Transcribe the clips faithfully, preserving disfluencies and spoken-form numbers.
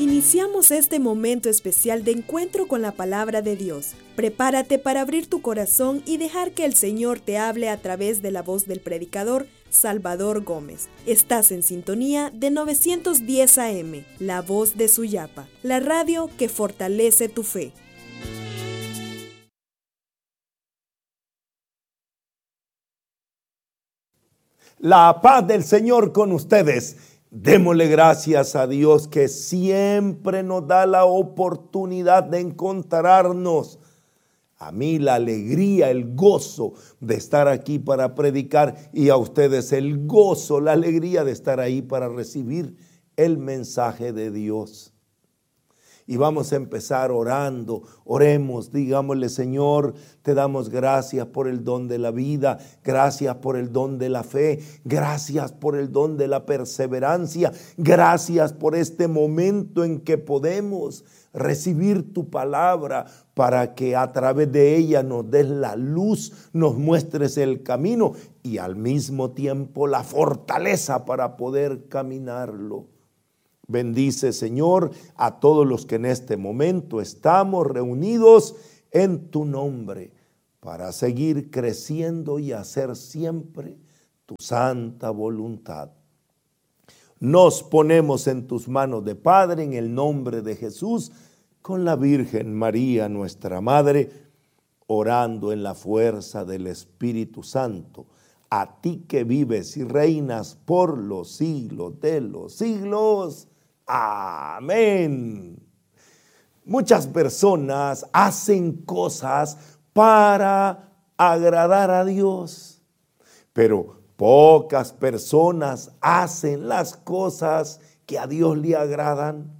Iniciamos este momento especial de encuentro con la palabra de Dios. Prepárate para abrir tu corazón y dejar que el Señor te hable a través de la voz del predicador Salvador Gómez. Estás en sintonía de novecientos diez A M, la voz de Suyapa, la radio que fortalece tu fe. La paz del Señor con ustedes. Démosle gracias a Dios que siempre nos da la oportunidad de encontrarnos. A mí la alegría, el gozo de estar aquí para predicar y a ustedes el gozo, la alegría de estar ahí para recibir el mensaje de Dios. Y vamos a empezar orando, oremos, digámosle: Señor, te damos gracias por el don de la vida, gracias por el don de la fe, gracias por el don de la perseverancia, gracias por este momento en que podemos recibir tu palabra para que a través de ella nos des la luz, nos muestres el camino y al mismo tiempo la fortaleza para poder caminarlo. Bendice, Señor, a todos los que en este momento estamos reunidos en tu nombre para seguir creciendo y hacer siempre tu santa voluntad. Nos ponemos en tus manos de Padre en el nombre de Jesús, con la Virgen María, nuestra Madre, orando en la fuerza del Espíritu Santo. A ti que vives y reinas por los siglos de los siglos. Amén. Muchas personas hacen cosas para agradar a Dios, pero pocas personas hacen las cosas que a Dios le agradan.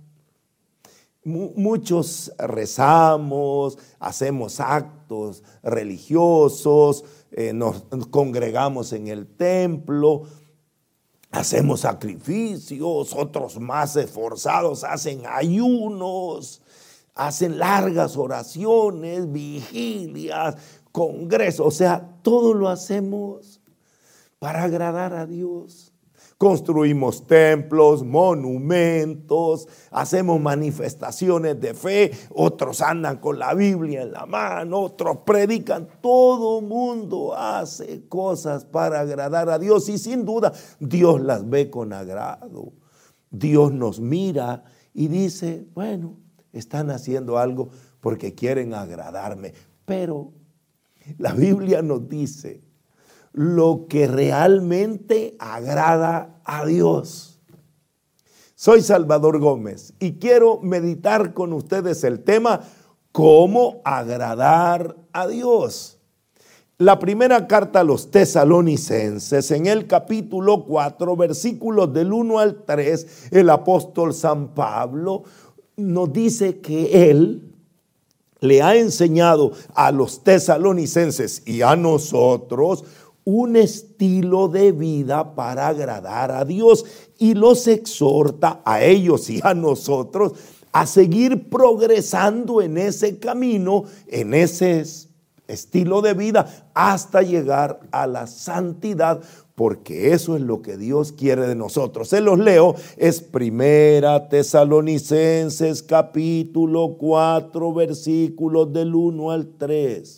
Muchos rezamos, hacemos actos religiosos, eh, nos congregamos en el templo, hacemos sacrificios, otros más esforzados hacen ayunos, hacen largas oraciones, vigilias, congresos, o sea, todo lo hacemos para agradar a Dios. Construimos templos, monumentos, hacemos manifestaciones de fe, otros andan con la Biblia en la mano, otros predican. Todo mundo hace cosas para agradar a Dios y sin duda Dios las ve con agrado. Dios nos mira y dice: bueno, están haciendo algo porque quieren agradarme. Pero la Biblia nos dice lo que realmente agrada a Dios. Soy Salvador Gómez y quiero meditar con ustedes el tema ¿cómo agradar a Dios? La primera carta a los Tesalonicenses, en el capítulo cuatro, versículos del uno al tres, el apóstol San Pablo nos dice que él le ha enseñado a los tesalonicenses y a nosotros un estilo de vida para agradar a Dios y los exhorta a ellos y a nosotros a seguir progresando en ese camino, en ese estilo de vida hasta llegar a la santidad, porque eso es lo que Dios quiere de nosotros. Se los leo, es Primera Tesalonicenses capítulo cuatro, versículos del uno al tres.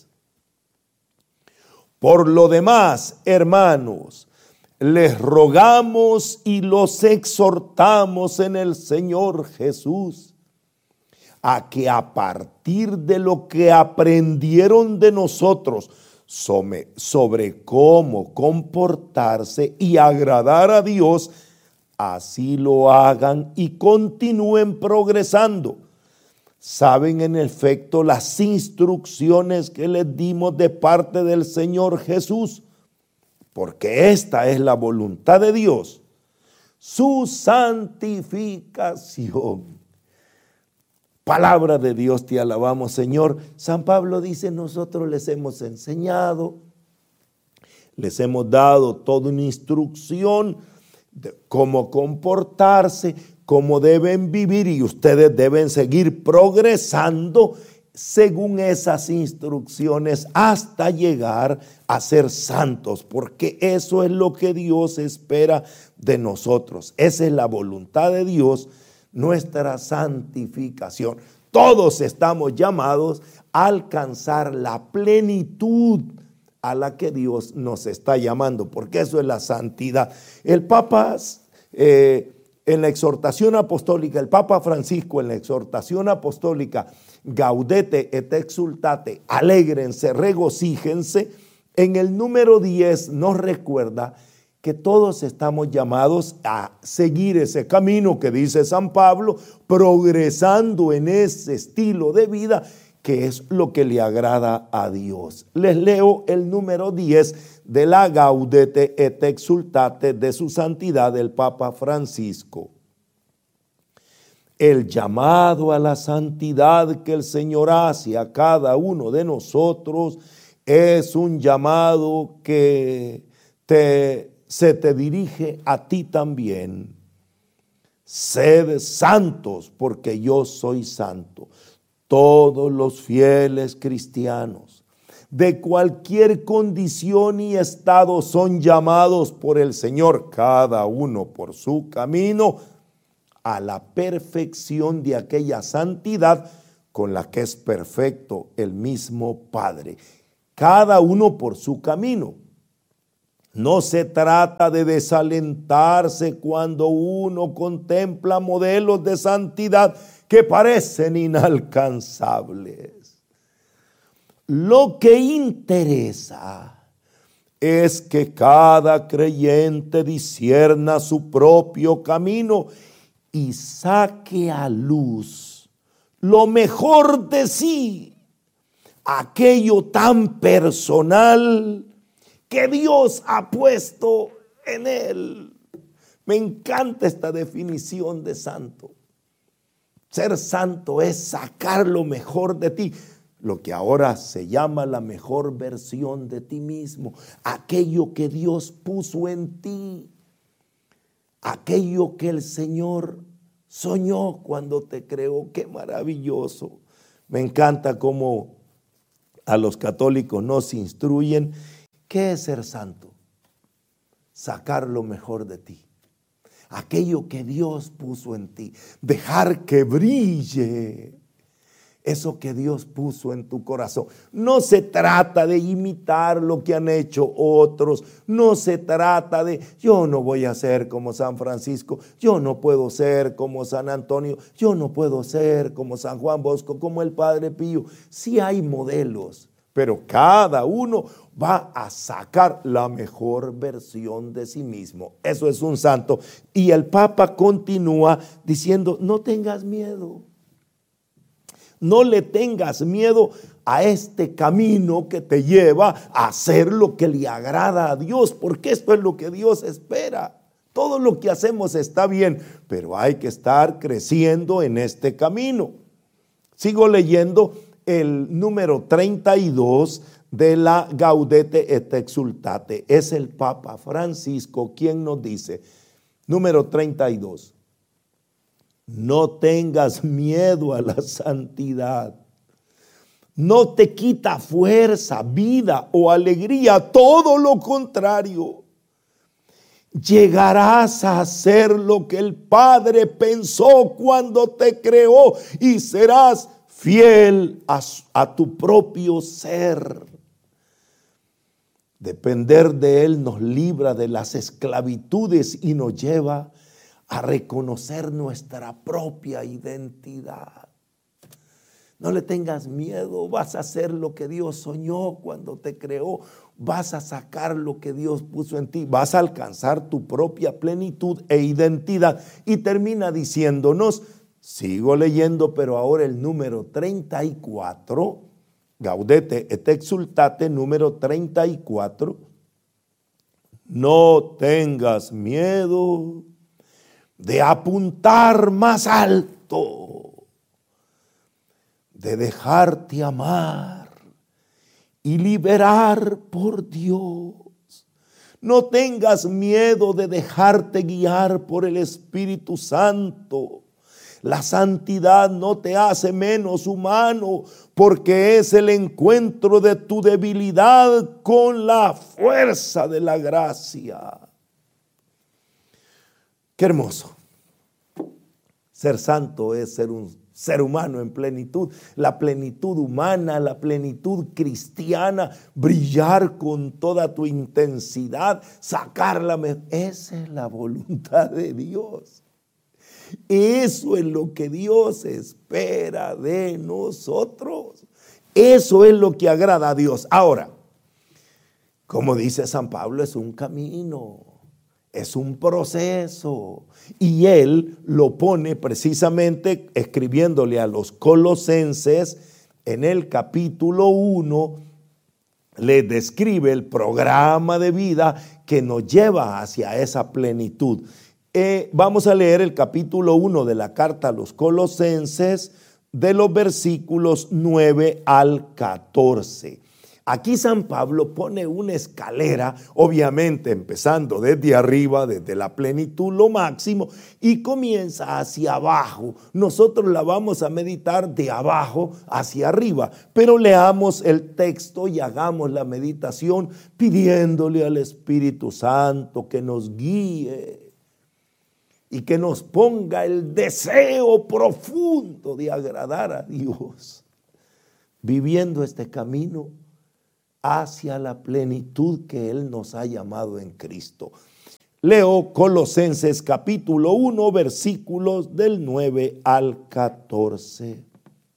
Por lo demás, hermanos, les rogamos y los exhortamos en el Señor Jesús a que a partir de lo que aprendieron de nosotros sobre, sobre cómo comportarse y agradar a Dios, así lo hagan y continúen progresando. Saben en efecto las instrucciones que les dimos de parte del Señor Jesús, porque esta es la voluntad de Dios, su santificación. Palabra de Dios, te alabamos, Señor. San Pablo dice: nosotros les hemos enseñado, les hemos dado toda una instrucción de cómo comportarse, cómo deben vivir, y ustedes deben seguir progresando según esas instrucciones hasta llegar a ser santos, porque eso es lo que Dios espera de nosotros. Esa es la voluntad de Dios, nuestra santificación. Todos estamos llamados a alcanzar la plenitud a la que Dios nos está llamando, porque eso es la santidad. El Papa, eh, en la exhortación apostólica, el Papa Francisco en la exhortación apostólica, Gaudete et exultate, alégrense, regocíjense, en el número diez nos recuerda que todos estamos llamados a seguir ese camino que dice San Pablo, progresando en ese estilo de vida que es lo que le agrada a Dios. Les leo el número diez de la Gaudete et exultate de su santidad el Papa Francisco. El llamado a la santidad que el Señor hace a cada uno de nosotros es un llamado que te, se te dirige a ti también. Sed santos porque yo soy santo. Todos los fieles cristianos de cualquier condición y estado son llamados por el Señor, cada uno por su camino, a la perfección de aquella santidad con la que es perfecto el mismo Padre. Cada uno por su camino. No se trata de desalentarse cuando uno contempla modelos de santidad que parecen inalcanzables. Lo que interesa es que cada creyente discierna su propio camino y saque a luz lo mejor de sí, aquello tan personal que Dios ha puesto en él. Me encanta esta definición de santo. Ser santo es sacar lo mejor de ti, lo que ahora se llama la mejor versión de ti mismo, aquello que Dios puso en ti, aquello que el Señor soñó cuando te creó. Qué maravilloso. Me encanta cómo a los católicos nos instruyen. ¿Qué es ser santo? Sacar lo mejor de ti. Aquello que Dios puso en ti. Dejar que brille eso que Dios puso en tu corazón. No se trata de imitar lo que han hecho otros. No se trata de, yo no voy a ser como San Francisco. Yo no puedo ser como San Antonio. Yo no puedo ser como San Juan Bosco, como el Padre Pío. Sí hay modelos, pero cada uno va a sacar la mejor versión de sí mismo. Eso es un santo. Y el Papa continúa diciendo, no tengas miedo. No le tengas miedo a este camino que te lleva a hacer lo que le agrada a Dios, porque esto es lo que Dios espera. Todo lo que hacemos está bien, pero hay que estar creciendo en este camino. Sigo leyendo el número treinta y dos de la Gaudete et exultate. Es el Papa Francisco quien nos dice, número treinta y dos. No tengas miedo a la santidad. No te quita fuerza, vida o alegría, todo lo contrario. Llegarás a hacer lo que el Padre pensó cuando te creó y serás fiel a, a tu propio ser. Depender de Él nos libra de las esclavitudes y nos lleva a reconocer nuestra propia identidad. No le tengas miedo, vas a hacer lo que Dios soñó cuando te creó, vas a sacar lo que Dios puso en ti, vas a alcanzar tu propia plenitud e identidad. Y termina diciéndonos, sigo leyendo, pero ahora el número treinta y cuatro, Gaudete et exultate, número treinta y cuatro, no tengas miedo de apuntar más alto, de dejarte amar y liberar por Dios. No tengas miedo de dejarte guiar por el Espíritu Santo. La santidad no te hace menos humano, porque es el encuentro de tu debilidad con la fuerza de la gracia. Qué hermoso Ser santo es ser un ser humano en plenitud, la plenitud humana, la plenitud cristiana, brillar con toda tu intensidad, sacarla. Esa es la voluntad de Dios. Eso es lo que Dios espera de nosotros. Eso es lo que agrada a Dios. Ahora, como dice San Pablo, es un camino. Es un proceso y él lo pone precisamente escribiéndole a los colosenses en el capítulo uno, le describe el programa de vida que nos lleva hacia esa plenitud. Eh, vamos a leer el capítulo uno de la carta a los colosenses de los versículos nueve al catorce. Aquí San Pablo pone una escalera, obviamente empezando desde arriba, desde la plenitud, lo máximo, y comienza hacia abajo. Nosotros la vamos a meditar de abajo hacia arriba, pero leamos el texto y hagamos la meditación pidiéndole al Espíritu Santo que nos guíe y que nos ponga el deseo profundo de agradar a Dios, viviendo este camino hacia la plenitud que Él nos ha llamado en Cristo. Leo Colosenses capítulo uno, versículos del nueve al catorce.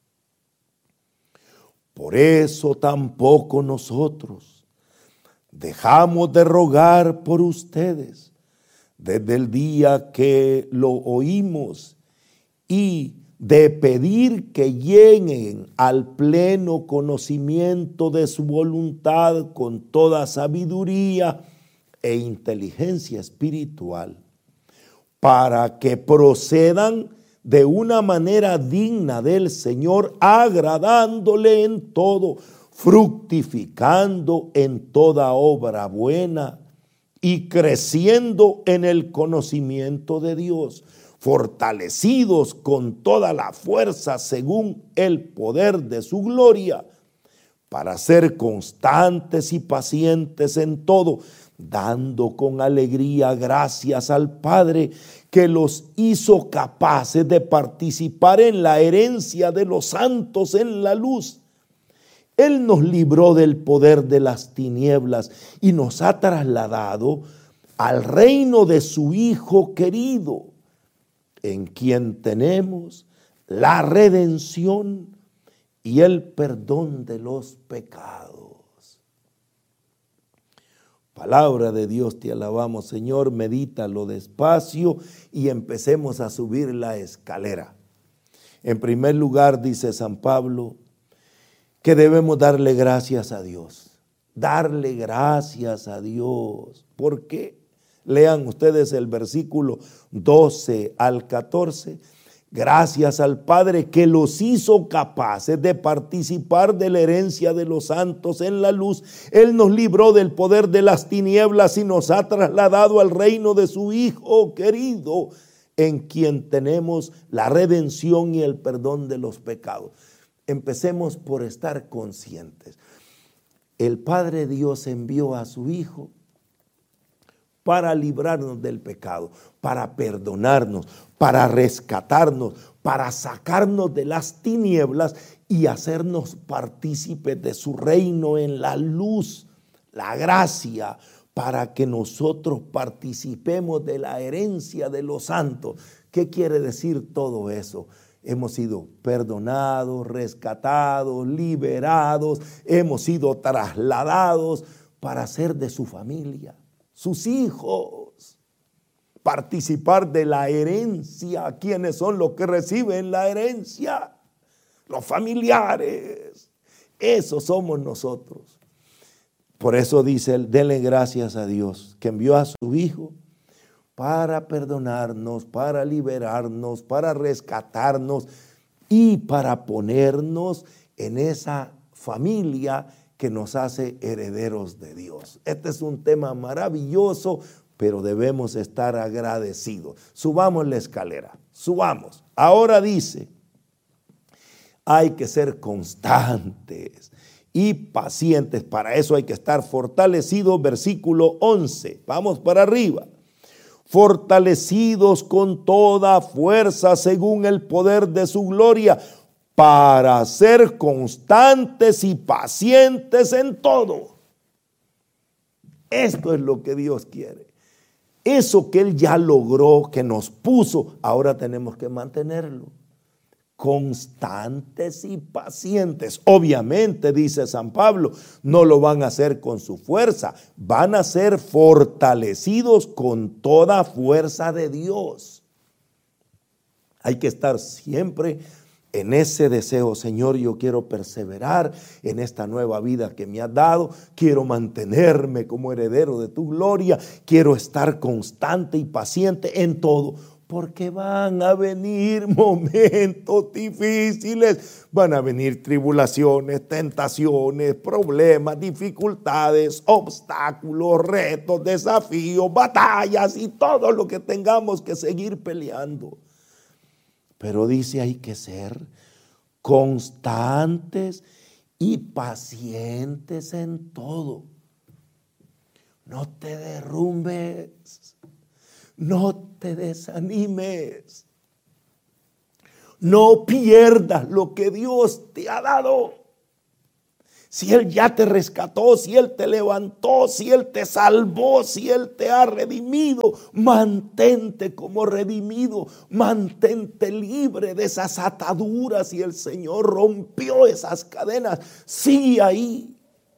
Por eso tampoco nosotros dejamos de rogar por ustedes desde el día que lo oímos y de pedir que lleguen al pleno conocimiento de su voluntad con toda sabiduría e inteligencia espiritual, para que procedan de una manera digna del Señor, agradándole en todo, fructificando en toda obra buena y creciendo en el conocimiento de Dios, fortalecidos con toda la fuerza según el poder de su gloria, para ser constantes y pacientes en todo, dando con alegría gracias al Padre que los hizo capaces de participar en la herencia de los santos en la luz. Él nos libró del poder de las tinieblas y nos ha trasladado al reino de su Hijo querido, en quien tenemos la redención y el perdón de los pecados. Palabra de Dios, te alabamos, Señor. Medítalo despacio y empecemos a subir la escalera. En primer lugar, dice San Pablo, que debemos darle gracias a Dios. Darle gracias a Dios. ¿Por qué? Lean ustedes el versículo doce al catorce. Gracias al Padre que los hizo capaces de participar de la herencia de los santos en la luz. Él nos libró del poder de las tinieblas y nos ha trasladado al reino de su Hijo querido, en quien tenemos la redención y el perdón de los pecados. Empecemos por estar conscientes. El Padre Dios envió a su Hijo para librarnos del pecado, para perdonarnos, para rescatarnos, para sacarnos de las tinieblas y hacernos partícipes de su reino en la luz, la gracia, para que nosotros participemos de la herencia de los santos. ¿Qué quiere decir todo eso? Hemos sido perdonados, rescatados, liberados, hemos sido trasladados para ser de su familia, sus hijos, participar de la herencia. ¿Quiénes son los que reciben la herencia? Los familiares. Esos somos nosotros. Por eso dice él, denle gracias a Dios que envió a su Hijo para perdonarnos, para liberarnos, para rescatarnos y para ponernos en esa familia que nos hace herederos de Dios. Este es un tema maravilloso, pero debemos estar agradecidos. Subamos la escalera, subamos. Ahora dice, hay que ser constantes y pacientes. Para eso hay que estar fortalecidos. Versículo once, vamos para arriba. fortalecidos con toda fuerza según el poder de su gloria, para ser constantes y pacientes en todo. Esto es lo que Dios quiere. Eso que Él ya logró, que nos puso, ahora tenemos que mantenerlo. Constantes y pacientes. Obviamente, dice San Pablo, no lo van a hacer con su fuerza, van a ser fortalecidos con toda fuerza de Dios. Hay que estar siempre en ese deseo. Señor, yo quiero perseverar en esta nueva vida que me has dado, quiero mantenerme como heredero de tu gloria, quiero estar constante y paciente en todo. Porque van a venir momentos difíciles, van a venir tribulaciones, tentaciones, problemas, dificultades, obstáculos, retos, desafíos, batallas y todo lo que tengamos que seguir peleando. Pero dice, hay que ser constantes y pacientes en todo. No te derrumbes. No te desanimes. No pierdas lo que Dios te ha dado. Si Él ya te rescató, si Él te levantó, si Él te salvó, si Él te ha redimido, mantente como redimido, mantente libre de esas ataduras. Y el Señor rompió esas cadenas. Sigue ahí.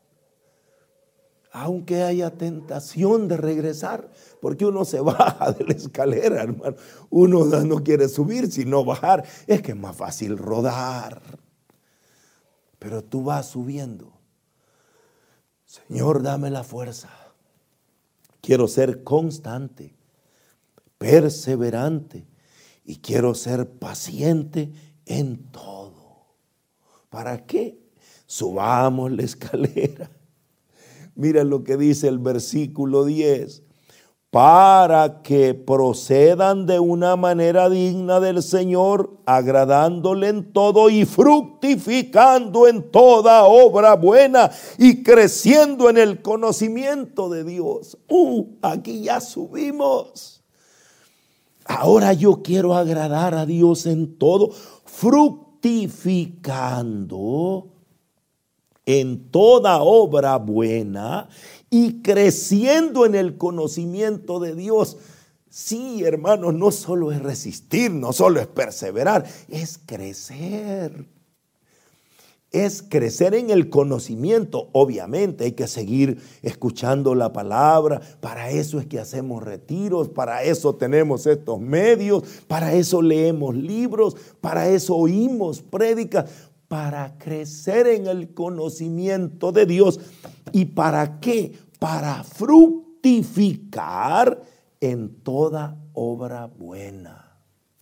Aunque haya tentación de regresar, porque uno se baja de la escalera, hermano. Uno no quiere subir, sino bajar. Es que es más fácil rodar. Pero tú vas subiendo. Señor, dame la fuerza. Quiero ser constante, perseverante y quiero ser paciente en todo. ¿Para qué? Subamos la escalera. Mira lo que dice el versículo diez. Para que procedan de una manera digna del Señor, agradándole en todo y fructificando en toda obra buena y creciendo en el conocimiento de Dios. Uh, aquí ya subimos. Ahora yo quiero agradar a Dios en todo, fructificando en toda obra buena y creciendo en el conocimiento de Dios. Sí, hermanos, no solo es resistir, no solo es perseverar, es crecer. Es crecer en el conocimiento. Obviamente hay que seguir escuchando la palabra. Para eso es que hacemos retiros, para eso tenemos estos medios, para eso leemos libros, para eso oímos prédicas, para crecer en el conocimiento de Dios. ¿Y para qué? Para fructificar en toda obra buena.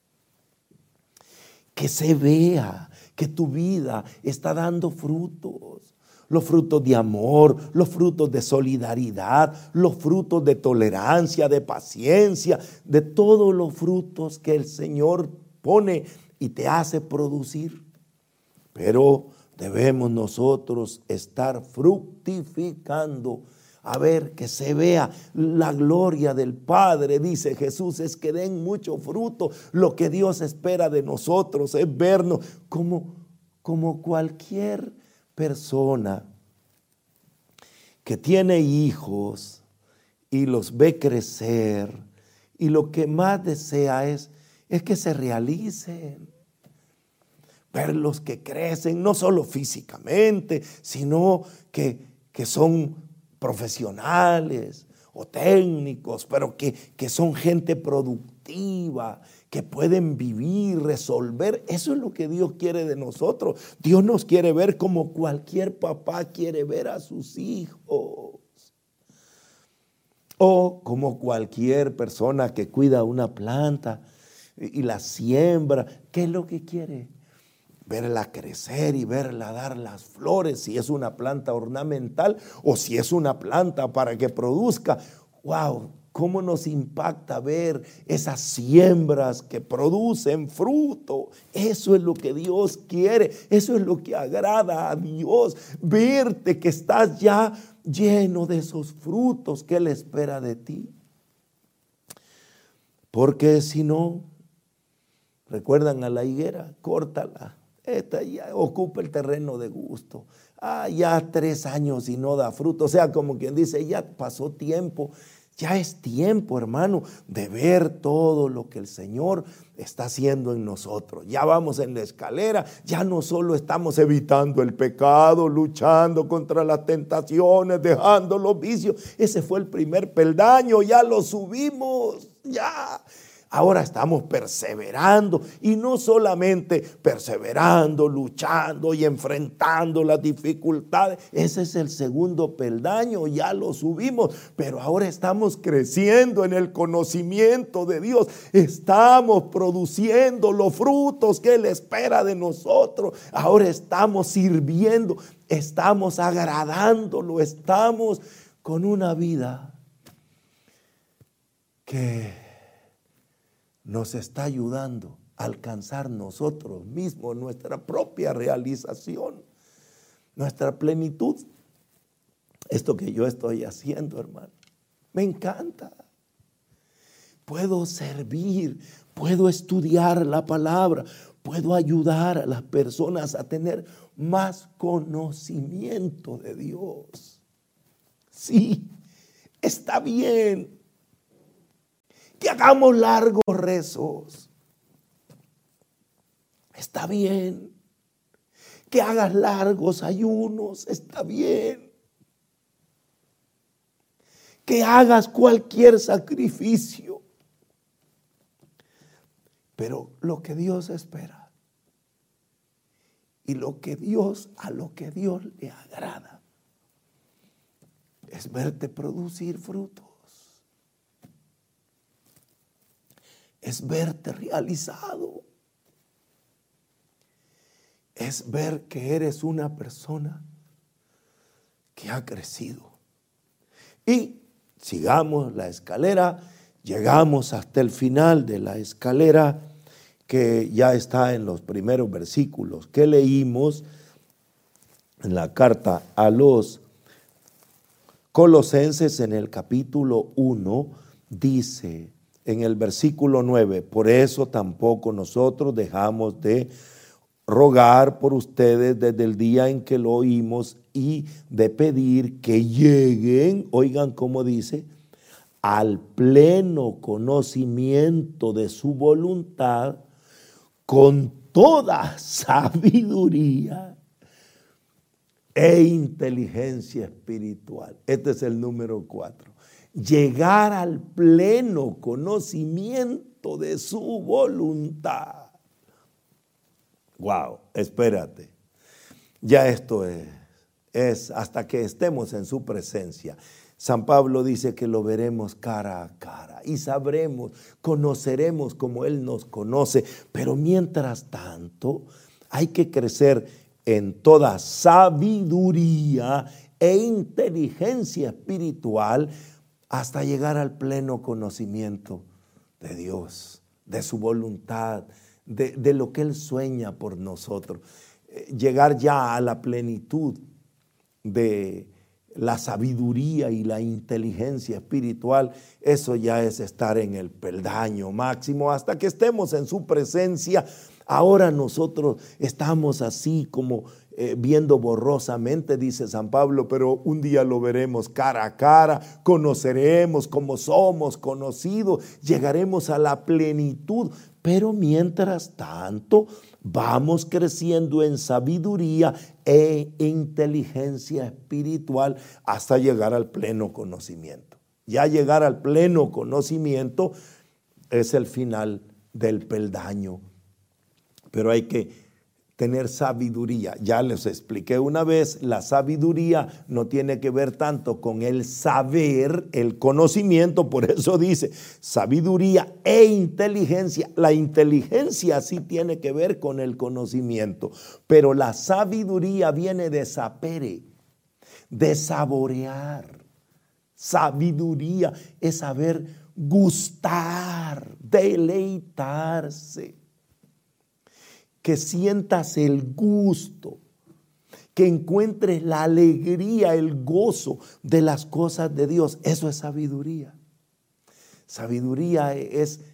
Que se vea que tu vida está dando frutos. Los frutos de amor, los frutos de solidaridad, los frutos de tolerancia, de paciencia, de todos los frutos que el Señor pone y te hace producir. Pero debemos nosotros estar fructificando. A ver, que se vea la gloria del Padre. Dice Jesús, es que den mucho fruto. Lo que Dios espera de nosotros es vernos como, como cualquier persona que tiene hijos y los ve crecer. Y lo que más desea es, es que se realicen. Verlos que crecen, no solo físicamente, sino que, que son profesionales o técnicos, pero que, que son gente productiva, que pueden vivir, resolver. Eso es lo que Dios quiere de nosotros. Dios nos quiere ver como cualquier papá quiere ver a sus hijos. O como cualquier persona que cuida una planta y la siembra. ¿Qué es lo que quiere? Verla crecer y verla dar las flores, si es una planta ornamental o si es una planta para que produzca. ¡Wow! ¿Cómo nos impacta ver esas siembras que producen fruto? Eso es lo que Dios quiere, eso es lo que agrada a Dios, verte que estás ya lleno de esos frutos que Él espera de ti. Porque si no, recuerdan a la higuera, córtala. Esta ya ocupa el terreno de gusto. Ah, ya tres años y no da fruto. O sea, como quien dice, ya pasó tiempo. Ya es tiempo, hermano, de ver todo lo que el Señor está haciendo en nosotros. Ya vamos en la escalera, ya no solo estamos evitando el pecado, luchando contra las tentaciones, dejando los vicios. Ese fue el primer peldaño, ya lo subimos, ya. Ahora estamos perseverando, y no solamente perseverando, luchando y enfrentando las dificultades. Ese es el segundo peldaño, ya lo subimos, pero ahora estamos creciendo en el conocimiento de Dios. Estamos produciendo los frutos que Él espera de nosotros. Ahora estamos sirviendo, estamos agradándolo, estamos con una vida que nos está ayudando a alcanzar nosotros mismos nuestra propia realización, nuestra plenitud. Esto que yo estoy haciendo, hermano, me encanta. Puedo servir, puedo estudiar la palabra, puedo ayudar a las personas a tener más conocimiento de Dios. Sí, está bien que hagamos largos rezos. Está bien que hagas largos ayunos. Está bien que hagas cualquier sacrificio. Pero lo que Dios espera y lo que Dios, a lo que Dios le agrada, es verte producir frutos. Es verte realizado. Es ver que eres una persona que ha crecido. Y sigamos la escalera, llegamos hasta el final de la escalera, que ya está en los primeros versículos que leímos en la carta a los Colosenses, en el capítulo uno, dice en el versículo nueve: por eso tampoco nosotros dejamos de rogar por ustedes desde el día en que lo oímos, y de pedir que lleguen, oigan cómo dice, al pleno conocimiento de su voluntad, con toda sabiduría e inteligencia espiritual. Este es el número cuatro. Llegar al pleno conocimiento de su voluntad. Wow, espérate. Ya esto es, es hasta que estemos en su presencia. San Pablo dice que lo veremos cara a cara y sabremos, conoceremos como Él nos conoce. Pero mientras tanto, hay que crecer en toda sabiduría e inteligencia espiritual hasta llegar al pleno conocimiento de Dios, de su voluntad, de, de lo que Él sueña por nosotros. Eh, llegar ya a la plenitud de la sabiduría y la inteligencia espiritual, eso ya es estar en el peldaño máximo hasta que estemos en su presencia. Ahora nosotros estamos así como eh, viendo borrosamente, dice San Pablo, pero un día lo veremos cara a cara, conoceremos como somos conocidos, llegaremos a la plenitud. Pero mientras tanto, vamos creciendo en sabiduría e inteligencia espiritual hasta llegar al pleno conocimiento. Ya llegar al pleno conocimiento es el final del peldaño. Pero hay que tener sabiduría. Ya les expliqué una vez, la sabiduría no tiene que ver tanto con el saber, el conocimiento, por eso dice sabiduría e inteligencia. La inteligencia sí tiene que ver con el conocimiento, pero la sabiduría viene de sapere, de saborear. Sabiduría es saber gustar, deleitarse. Que sientas el gusto, que encuentres la alegría, el gozo de las cosas de Dios. Eso es sabiduría. Sabiduría es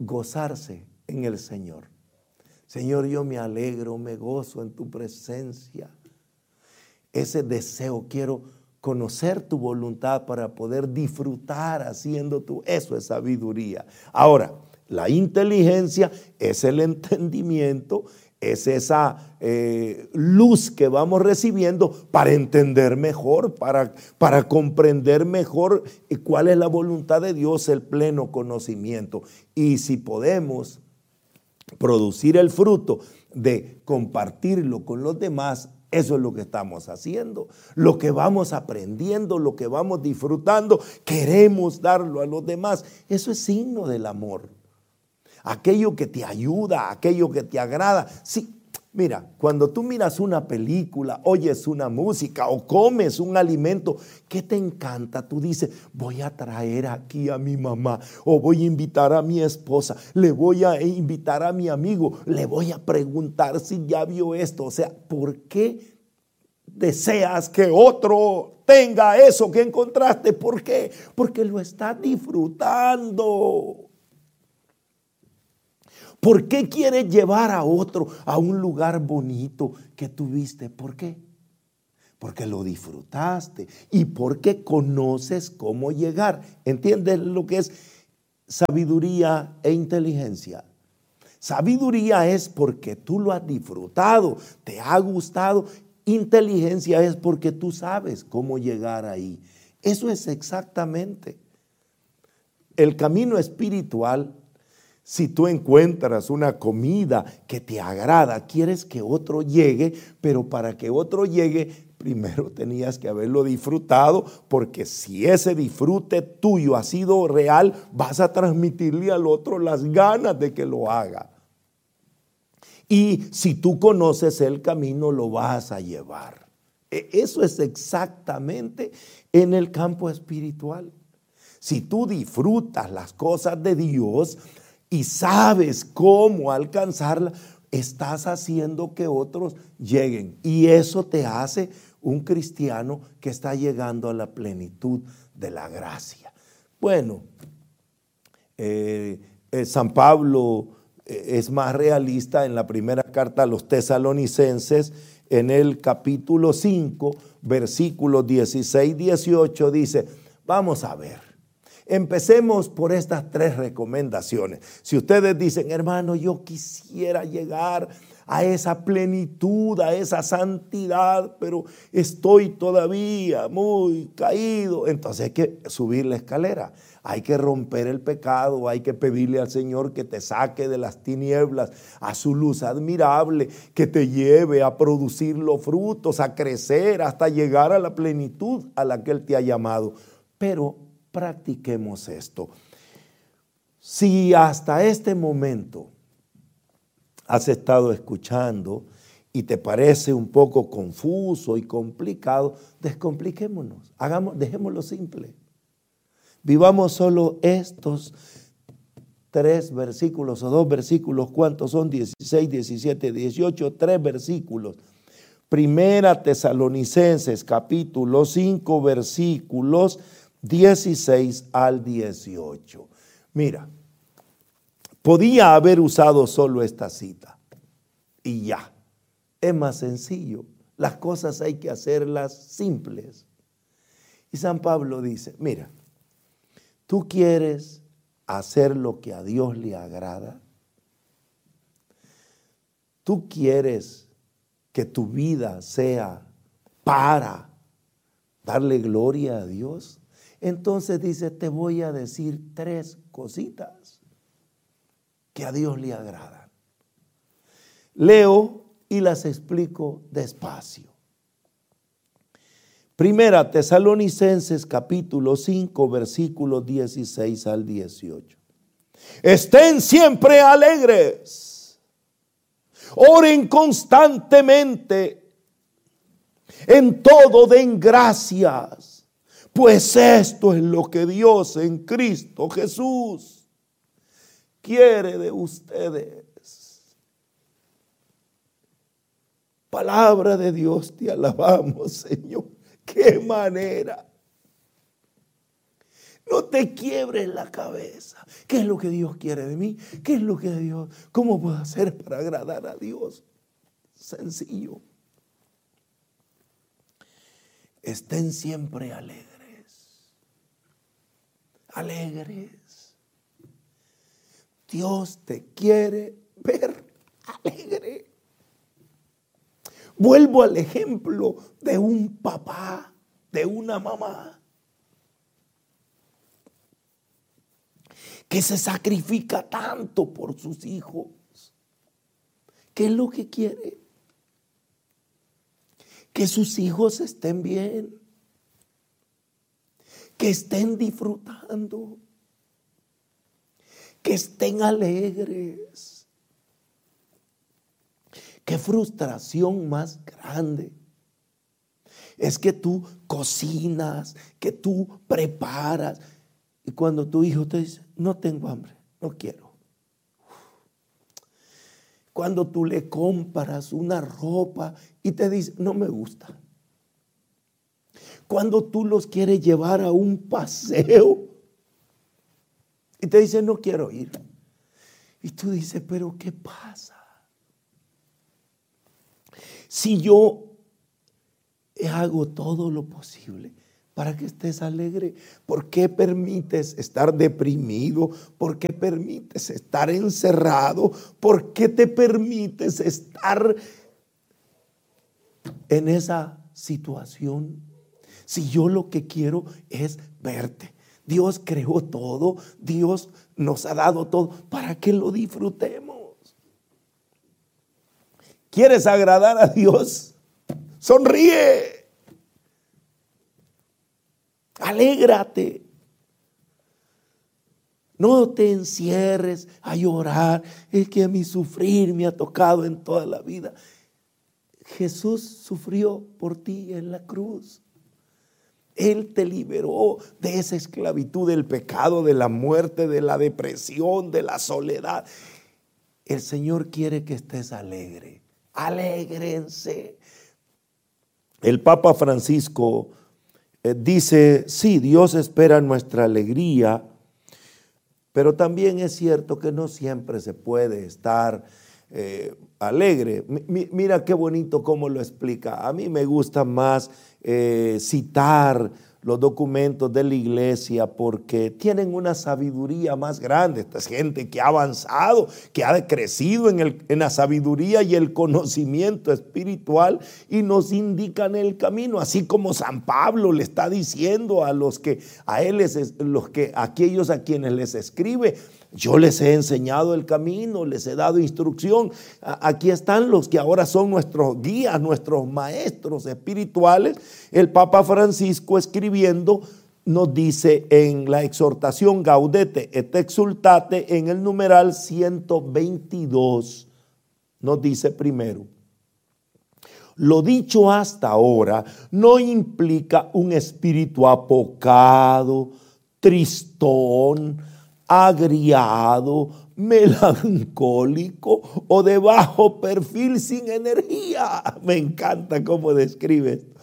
gozarse en el Señor. Señor, yo me alegro, me gozo en tu presencia. Ese deseo, quiero conocer tu voluntad para poder disfrutar haciendo tu, eso es sabiduría. Ahora, la inteligencia es el entendimiento, es esa eh, luz que vamos recibiendo para entender mejor, para, para comprender mejor cuál es la voluntad de Dios, el pleno conocimiento. Y si podemos producir el fruto de compartirlo con los demás, eso es lo que estamos haciendo, lo que vamos aprendiendo, lo que vamos disfrutando, queremos darlo a los demás. Eso es signo del amor. Aquello que te ayuda, aquello que te agrada. Sí, mira, cuando tú miras una película, oyes una música o comes un alimento que te encanta, tú dices, voy a traer aquí a mi mamá o voy a invitar a mi esposa, le voy a invitar a mi amigo, le voy a preguntar si ya vio esto. O sea, ¿por qué deseas que otro tenga eso que encontraste? ¿Por qué? Porque lo estás disfrutando. ¿Por qué quieres llevar a otro a un lugar bonito que tuviste? ¿Por qué? Porque lo disfrutaste y porque conoces cómo llegar. ¿Entiendes lo que es sabiduría e inteligencia? Sabiduría es porque tú lo has disfrutado, te ha gustado. Inteligencia es porque tú sabes cómo llegar ahí. Eso es exactamente el camino espiritual. Si tú encuentras una comida que te agrada, quieres que otro llegue, pero para que otro llegue, primero tenías que haberlo disfrutado, porque si ese disfrute tuyo ha sido real, vas a transmitirle al otro las ganas de que lo haga. Y si tú conoces el camino, lo vas a llevar. Eso es exactamente en el campo espiritual. Si tú disfrutas las cosas de Dios y sabes cómo alcanzarla, estás haciendo que otros lleguen. Y eso te hace un cristiano que está llegando a la plenitud de la gracia. Bueno, eh, eh, San Pablo eh, es más realista en la primera carta a los tesalonicenses, en el capítulo cinco, versículos dieciséis, dieciocho, dice, vamos a ver. Empecemos por estas tres recomendaciones. Si ustedes dicen, hermano, yo quisiera llegar a esa plenitud, a esa santidad, pero estoy todavía muy caído, entonces hay que subir la escalera, hay que romper el pecado, hay que pedirle al Señor que te saque de las tinieblas a su luz admirable, que te lleve a producir los frutos, a crecer hasta llegar a la plenitud a la que Él te ha llamado. Pero practiquemos esto. Si hasta este momento has estado escuchando y te parece un poco confuso y complicado, descompliquémonos, hagamos, dejémoslo simple. Vivamos solo estos tres versículos o dos versículos. ¿Cuántos son? dieciséis, diecisiete, dieciocho, tres versículos. Primera Tesalonicenses capítulo cinco, versículos dieciséis al dieciocho. Mira, podía haber usado solo esta cita y ya. Es más sencillo. Las cosas hay que hacerlas simples. Y San Pablo dice, mira, ¿tú quieres hacer lo que a Dios le agrada? ¿Tú quieres que tu vida sea para darle gloria a Dios? Entonces dice, te voy a decir tres cositas que a Dios le agradan. Leo y las explico despacio. Primera Tesalonicenses capítulo cinco, versículos dieciséis al dieciocho. Estén siempre alegres, oren constantemente, en todo den gracias, pues esto es lo que Dios en Cristo Jesús quiere de ustedes. Palabra de Dios, te alabamos, Señor. ¡Qué manera No te quiebres la cabeza. ¿Qué es lo que Dios quiere de mí? ¿Qué es lo que Dios? ¿Cómo puedo hacer para agradar a Dios? Sencillo. Estén siempre alegres. Alegres. Dios te quiere ver alegre. Vuelvo al ejemplo de un papá, de una mamá, que se sacrifica tanto por sus hijos. ¿Qué es lo que quiere? Que sus hijos estén bien, que estén disfrutando, que estén alegres. Qué frustración más grande es que tú cocinas, que tú preparas, y cuando tu hijo te dice, no tengo hambre, no quiero. Cuando tú le compras una ropa y te dice, no me gusta. Cuando tú los quieres llevar a un paseo y te dice, no quiero ir. Y tú dices, pero ¿qué pasa? Si yo hago todo lo posible para que estés alegre, ¿por qué permites estar deprimido? ¿Por qué permites estar encerrado? ¿Por qué te permites estar en esa situación? Si yo lo que quiero es verte. Dios creó todo, Dios nos ha dado todo para que lo disfrutemos. ¿Quieres agradar a Dios? Sonríe. Alégrate. No te encierres a llorar. Es que a mí sufrir me ha tocado en toda la vida. Jesús sufrió por ti en la cruz. Él te liberó de esa esclavitud, del pecado, de la muerte, de la depresión, de la soledad. El Señor quiere que estés alegre. Alégrense. El Papa Francisco eh, dice, sí, Dios espera nuestra alegría, pero también es cierto que no siempre se puede estar eh, alegre. M- mira qué bonito cómo lo explica. A mí me gusta más eh, citar los documentos de la iglesia porque tienen una sabiduría más grande. Esta es gente que ha avanzado, que ha crecido en, el, en la sabiduría y el conocimiento espiritual y nos indican el camino, así como San Pablo le está diciendo a los que a él les, los que a aquellos a quienes les escribe, yo les he enseñado el camino, les he dado instrucción. Aquí están los que ahora son nuestros guías, nuestros maestros espirituales. El Papa Francisco escribiendo nos dice en la exhortación Gaudete et Exsultate en el numeral ciento veintidós, nos dice primero, lo dicho hasta ahora no implica un espíritu apocado, tristón, agriado, melancólico o de bajo perfil sin energía. Me encanta cómo describe esto.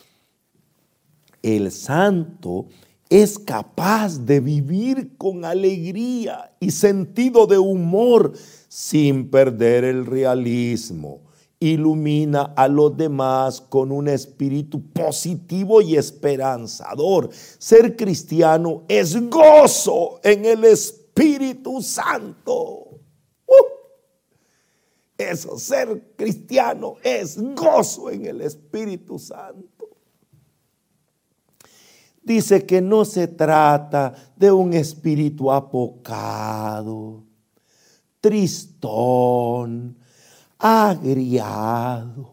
El santo es capaz de vivir con alegría y sentido de humor sin perder el realismo. Ilumina a los demás con un espíritu positivo y esperanzador. Ser cristiano es gozo en el Espíritu Santo. Uh, eso, ser cristiano es gozo en el Espíritu Santo. Dice que no se trata de un espíritu apocado, tristón, agriado,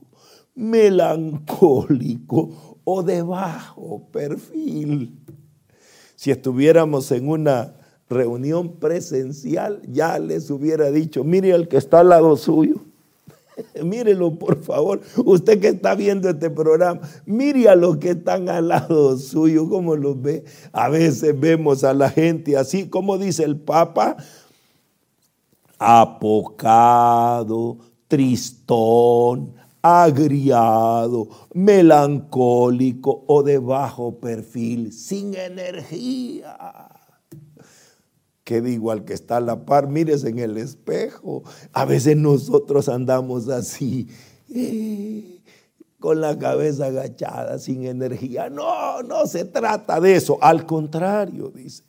melancólico o de bajo perfil. Si estuviéramos en una reunión presencial, ya les hubiera dicho, mire al que está al lado suyo. Mírelo, por favor. Usted que está viendo este programa, mire a los que están al lado suyo, cómo los ve. A veces vemos a la gente así, como dice el Papa, apocado, tristón, agriado, melancólico o de bajo perfil, sin energía. ¿Qué digo al que está a la par? Mírese en el espejo. A veces nosotros andamos así, eh, con la cabeza agachada, sin energía. No, no se trata de eso. Al contrario, dice.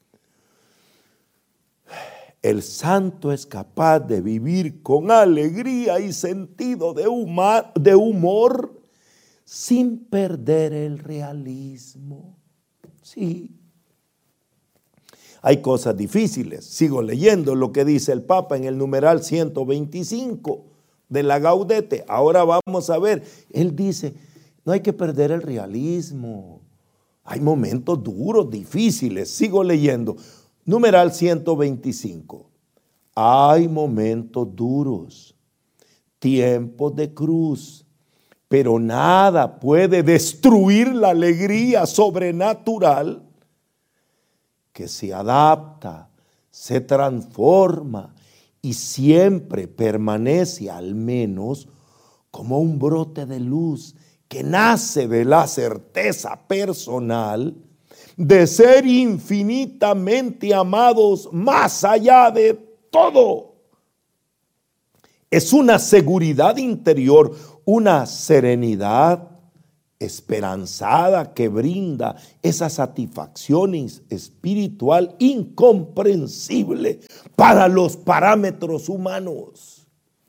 El santo es capaz de vivir con alegría y sentido de humor, de humor sin perder el realismo. Sí. Hay cosas difíciles. Sigo leyendo lo que dice el Papa en el numeral ciento veinticinco de la Gaudete. Ahora vamos a ver. Él dice, no hay que perder el realismo. Hay momentos duros, difíciles. Sigo leyendo. Numeral ciento veinticinco. Hay momentos duros, tiempos de cruz, pero nada puede destruir la alegría sobrenatural que se adapta, se transforma y siempre permanece al menos como un brote de luz que nace de la certeza personal de ser infinitamente amados más allá de todo. Es una seguridad interior, una serenidad esperanzada que brinda esa satisfacción espiritual incomprensible para los parámetros humanos.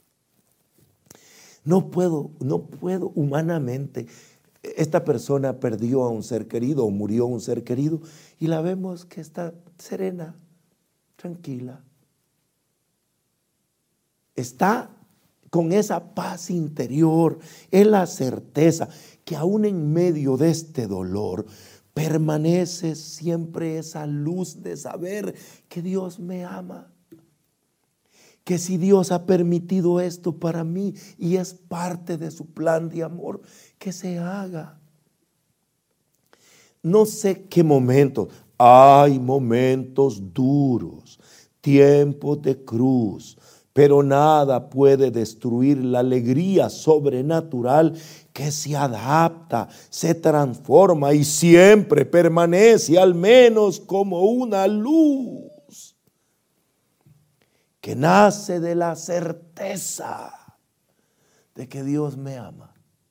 No puedo, no puedo humanamente. Esta persona perdió a un ser querido o murió un ser querido y la vemos que está serena, tranquila. Está con esa paz interior, en la certeza que aún en medio de este dolor permanece siempre esa luz de saber que Dios me ama. Que si Dios ha permitido esto para mí y es parte de su plan de amor, que se haga. No sé qué momentos, hay momentos duros, tiempos de cruz, pero nada puede destruir la alegría sobrenatural que se adapta, se transforma y siempre permanece al menos como una luz que nace de la certeza de que Dios me ama.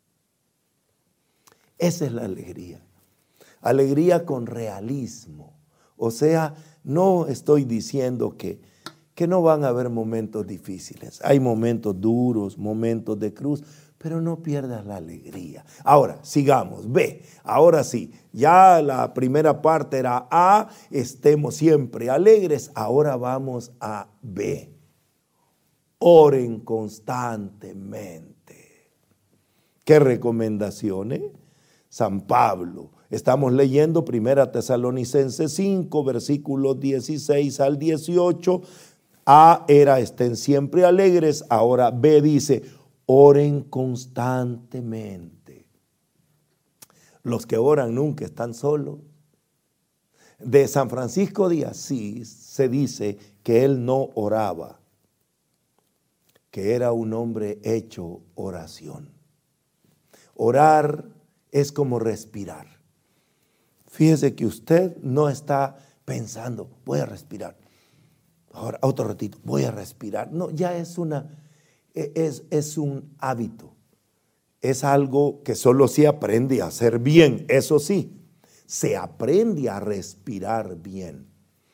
Esa es la alegría. Alegría con realismo. O sea, no estoy diciendo que, que no van a haber momentos difíciles. Hay momentos duros, momentos de cruz, pero no pierdas la alegría. Ahora, sigamos. B. Ahora sí, ya la primera parte era A, estemos siempre alegres. Ahora vamos a B. Oren constantemente. ¿Qué recomendaciones? San Pablo. Estamos leyendo Primera Tesalonicenses cinco, versículos dieciséis al dieciocho. A era estén siempre alegres. Ahora B dice, oren constantemente. Los que oran nunca están solos. De San Francisco de Asís se dice que él no oraba, que era un hombre hecho oración. Orar es como respirar. Fíjese que usted no está pensando, voy a respirar. Ahora, otro ratito, voy a respirar. No, ya es una, es, es un hábito. Es algo que solo se aprende a hacer bien. Eso sí, se aprende a respirar bien.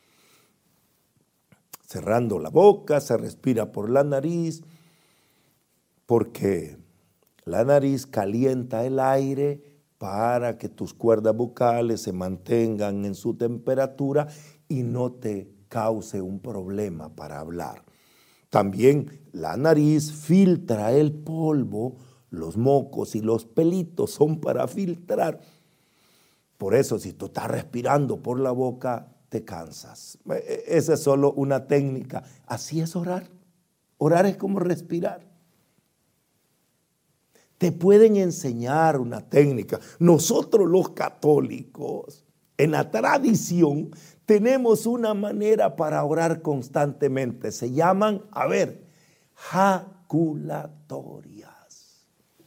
Cerrando la boca, se respira por la nariz, porque la nariz calienta el aire para que tus cuerdas vocales se mantengan en su temperatura y no te cause un problema para hablar. También la nariz filtra el polvo, los mocos y los pelitos son para filtrar. Por eso, si tú estás respirando por la boca, te cansas. Esa es solo una técnica. Así es orar. Orar es como respirar. Te pueden enseñar una técnica. Nosotros los católicos, en la tradición, tenemos una manera para orar constantemente. Se llaman, a ver, jaculatorias.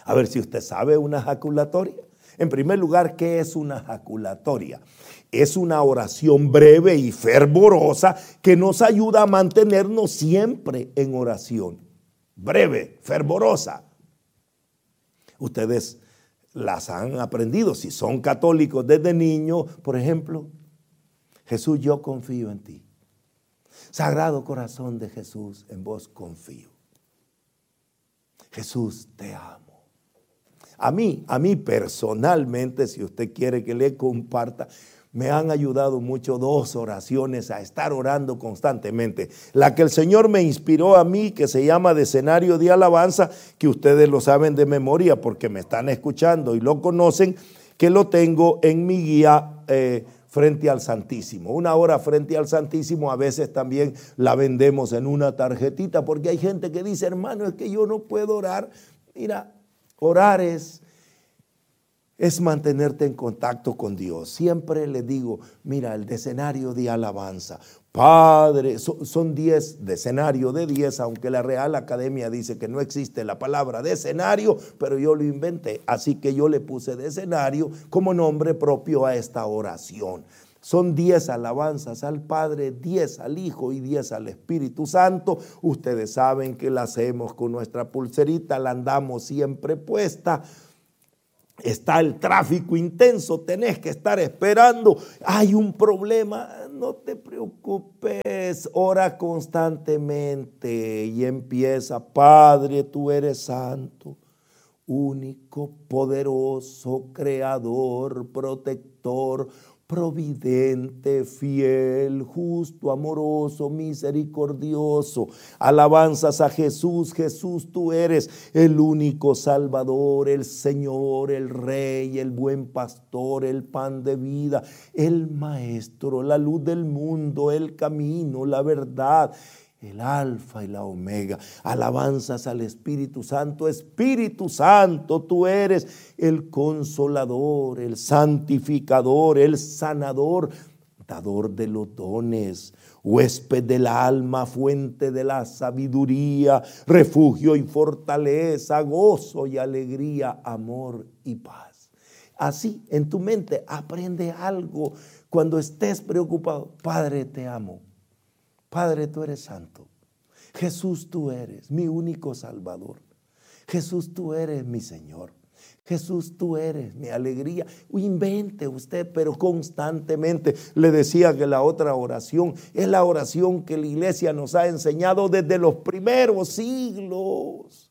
A ver si usted sabe una ejaculatoria. En primer lugar, ¿qué es una ejaculatoria? Es una oración breve y fervorosa que nos ayuda a mantenernos siempre en oración. Breve, fervorosa. Ustedes las han aprendido. Si son católicos desde niños, por ejemplo, Jesús, yo confío en ti. Sagrado corazón de Jesús, en vos confío. Jesús, te amo. A mí, a mí personalmente, si usted quiere que le comparta, me han ayudado mucho dos oraciones a estar orando constantemente. La que el Señor me inspiró a mí, que se llama Decenario de Alabanza, que ustedes lo saben de memoria porque me están escuchando y lo conocen, que lo tengo en mi guía eh, frente al Santísimo. Una hora frente al Santísimo, a veces también la vendemos en una tarjetita, porque hay gente que dice, hermano, es que yo no puedo orar. Mira, orar es, es mantenerte en contacto con Dios. Siempre le digo, mira, el decenario de alabanza. Padre, son, son diez, decenario de diez, aunque la Real Academia dice que no existe la palabra decenario, pero yo lo inventé. Así que yo le puse decenario como nombre propio a esta oración. Son diez alabanzas al Padre, diez al Hijo y diez al Espíritu Santo. Ustedes saben que la hacemos con nuestra pulserita, la andamos siempre puesta. Está el tráfico intenso, tenés que estar esperando. Hay un problema, no te preocupes, ora constantemente y empieza, Padre, tú eres santo, único, poderoso, creador, protector, providente, fiel, justo, amoroso, misericordioso. Alabanzas a Jesús. Jesús, tú eres el único Salvador, el Señor, el Rey, el buen pastor, el pan de vida, el Maestro, la luz del mundo, el camino, la verdad, el alfa y la omega. Alabanzas al Espíritu Santo. Espíritu Santo, tú eres el consolador, el santificador, el sanador, dador de los dones, huésped del alma, fuente de la sabiduría, refugio y fortaleza, gozo y alegría, amor y paz. Así en tu mente aprende algo cuando estés preocupado. Padre, te amo. Padre, tú eres santo. Jesús, tú eres mi único Salvador. Jesús, tú eres mi Señor. Jesús, tú eres mi alegría. Invente usted, pero constantemente. Le decía que la otra oración es la oración que la iglesia nos ha enseñado desde los primeros siglos.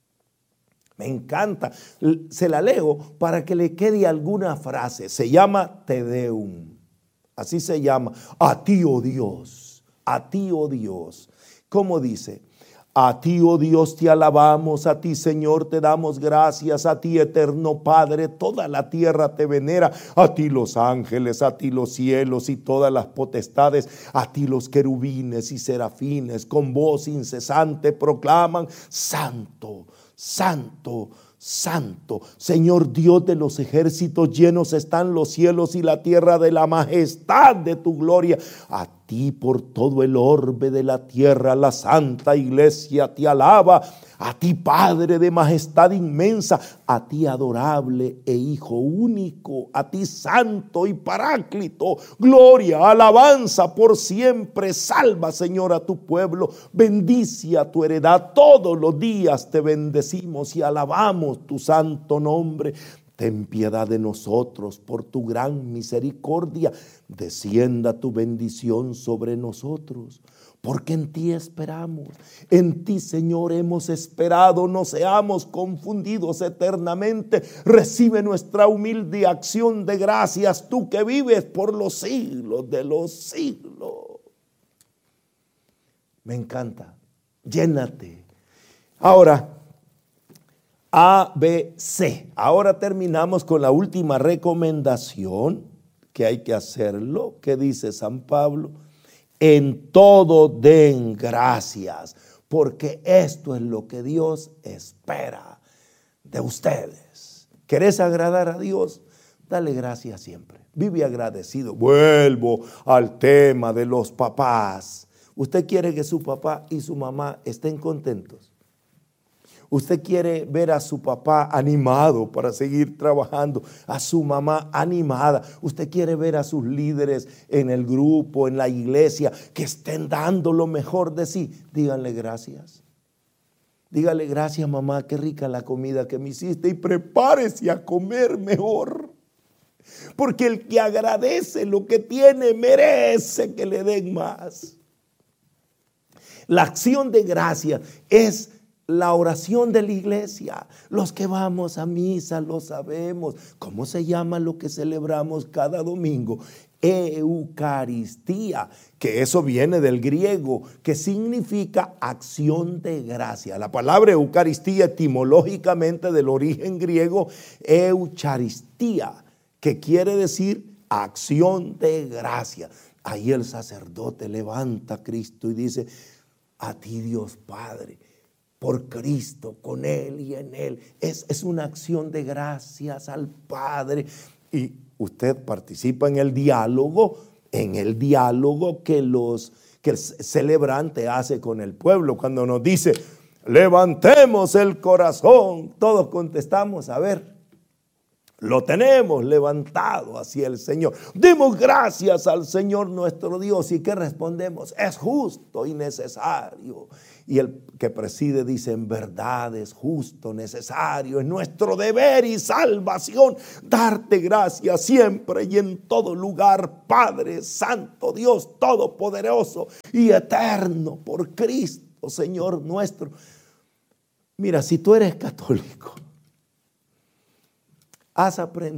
Me encanta. Se la leo para que le quede alguna frase. Se llama Te Deum. Así se llama. A ti, oh Dios. A ti, oh Dios. ¿Cómo dice? A ti, oh Dios, te alabamos, a ti, Señor, te damos gracias, a ti, eterno Padre, toda la tierra te venera, a ti los ángeles, a ti los cielos y todas las potestades, a ti los querubines y serafines, con voz incesante proclaman, Santo, Santo, Santo, Señor Dios de los ejércitos, llenos están los cielos y la tierra de la majestad de tu gloria. A ti por todo el orbe de la tierra la santa iglesia te alaba. A ti, Padre de majestad inmensa, a ti adorable e Hijo único, a ti santo y paráclito, gloria, alabanza por siempre. Salva, Señor, a tu pueblo, bendice a tu heredad. Todos los días te bendecimos y alabamos tu santo nombre. Ten piedad de nosotros por tu gran misericordia. Descienda tu bendición sobre nosotros, porque en ti esperamos. En ti, Señor, hemos esperado. No seamos confundidos eternamente. Recibe nuestra humilde acción de gracias, tú que vives por los siglos de los siglos. Me encanta. Llénate. Ahora, A, B, C. Ahora terminamos con la última recomendación que hay que hacerlo, que dice San Pablo. En todo den gracias, porque esto es lo que Dios espera de ustedes. ¿Querés agradar a Dios? Dale gracias siempre. Vive agradecido. Vuelvo al tema de los papás. ¿Usted quiere que su papá y su mamá estén contentos? Usted quiere ver a su papá animado para seguir trabajando, a su mamá animada. Usted quiere ver a sus líderes en el grupo, en la iglesia, que estén dando lo mejor de sí. Díganle gracias. Dígale gracias, mamá, qué rica la comida que me hiciste, y prepárese a comer mejor. Porque el que agradece lo que tiene merece que le den más. La acción de gracias es la oración de la iglesia. Los que vamos a misa lo sabemos. ¿Cómo se llama lo que celebramos cada domingo? Eucaristía, que eso viene del griego, que significa acción de gracia. La palabra Eucaristía etimológicamente del origen griego, eucharistía, que quiere decir acción de gracia. Ahí el sacerdote levanta a Cristo y dice: a ti, Dios Padre, por Cristo, con Él y en Él. Es, es una acción de gracias al Padre. Y usted participa en el diálogo, en el diálogo que, los, que el celebrante hace con el pueblo. Cuando nos dice, levantemos el corazón, todos contestamos, a ver, lo tenemos levantado hacia el Señor. Demos gracias al Señor nuestro Dios. ¿Y qué respondemos? Es justo y necesario. Y el que preside dice, en verdad es justo, necesario, es nuestro deber y salvación darte gracias siempre y en todo lugar, Padre Santo, Dios Todopoderoso y Eterno, por Cristo, Señor nuestro. Mira, si tú eres católico, has aprendido